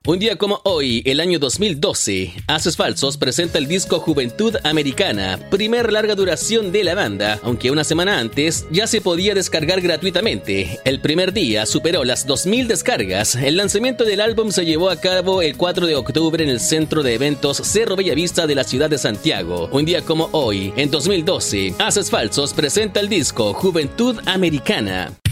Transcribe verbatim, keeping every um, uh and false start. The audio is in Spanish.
Un día como hoy, el año dos mil doce, Haces Falsos presenta el disco Juventud Americana, primer larga duración de la banda, aunque una semana antes ya se podía descargar gratuitamente. El primer día superó las dos mil descargas. El lanzamiento del álbum se llevó a cabo el cuatro de octubre en el centro de eventos Cerro Bellavista de la ciudad de Santiago. Un día como hoy, en dos mil doce, Haces Falsos presenta el disco Juventud Americana.